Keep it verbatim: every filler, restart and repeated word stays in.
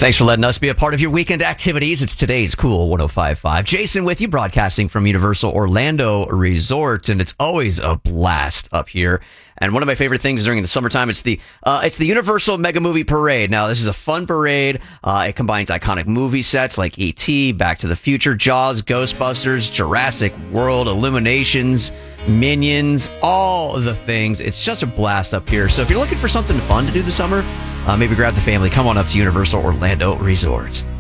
Thanks for letting us be a part of your weekend activities. It's today's Cool one oh five point five. Jason with you, broadcasting from Universal Orlando Resort, and it's always a blast up here. And one of my favorite things during the summertime, it's the uh, it's the Universal Mega Movie Parade. Now, this is a fun parade. Uh, it combines iconic movie sets like E T, Back to the Future, Jaws, Ghostbusters, Jurassic World, Illuminations, Minions, all of the things. It's just a blast up here. So if you're looking for something fun to do this summer, uh, maybe grab the family. Come on up to Universal Orlando Resort.